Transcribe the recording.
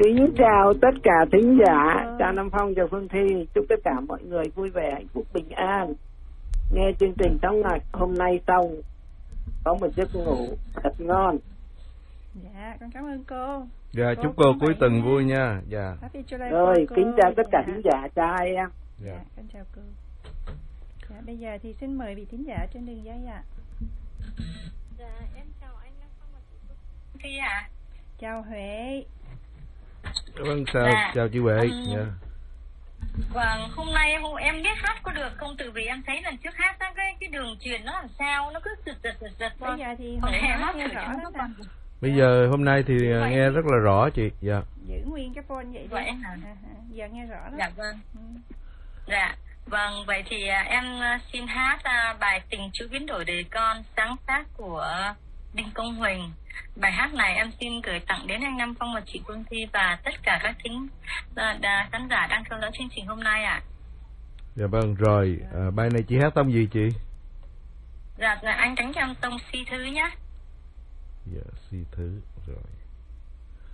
Kính chào tất cả thính giả, chào Nam Phong, chào Phương Thi, chúc tất cả mọi người vui vẻ, hạnh phúc, bình an. Nghe chương trình Sống Ngạch hôm nay xong, có một giấc ngủ thật ngon. Dạ, con cảm ơn cô. Dạ, chúc cô cuối tuần vui nha. Dạ. Rồi, kính chào tất cả thính giả, chào hai em. Dạ, con chào cô. Dạ, bây giờ thì xin mời vị thính giả trên đường dây ạ. Dạ, em chào anh Nam Phong và chị Phương Thi ạ. Chào Huệ. Vâng, chào chị Huệ. Dạ. Vâng, hôm nay em biết hát có được không? Từ vì em thấy lần trước hát đó, cái đường truyền nó làm sao, nó cứ giật. Bây giờ thì Huệ hát nghe rõ lắm nè. Bây giờ hôm nay thì nghe rất là rõ chị. Dạ. Giữ nguyên cái phone vậy đi. Vậy hả? Giờ nghe rõ lắm. Dạ vâng. Dạ, vâng, vậy thì em xin hát bài Tình Chú Biến Đổi Đời Con, sáng tác của Đinh Công Huỳnh. Bài hát này em xin gửi tặng đến anh Nam Phong và chị Phương Thi và tất cả các khán giả đang theo dõi chương trình hôm nay ạ. Dạ vâng, rồi bài này chị hát tông gì chị? Dạ, anh đánh cho em tông Si thứ nhé. Dạ, Si thứ rồi.